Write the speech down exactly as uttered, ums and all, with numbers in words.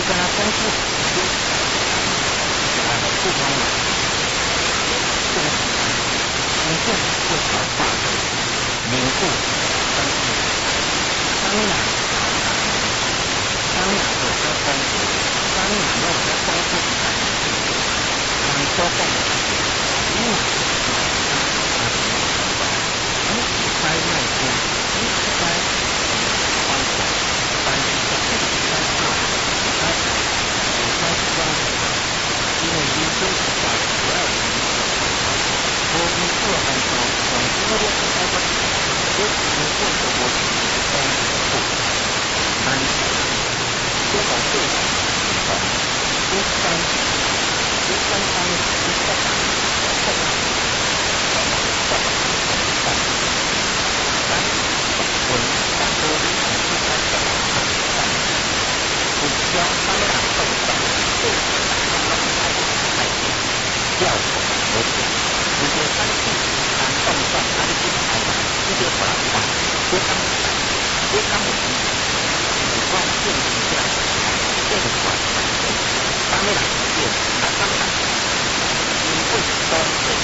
跟他公司就来了不光了，这个行政会条法的名户登记，当然当然有些公司，当然有些公司在很多公司，因为你该卖出，你该放手，但是这个该做，该改，该装，因为你就是在主要是我们做很多，很多的是那个，就是你做的我是公司做，但是这个对的，第三，第三方面，第三方面，这个。我们大多数还是在讲我教他们俩动作，对，他们还是太要求而且如果他是谈动作，他是去台湾，直接把它把非常非常的喜欢现实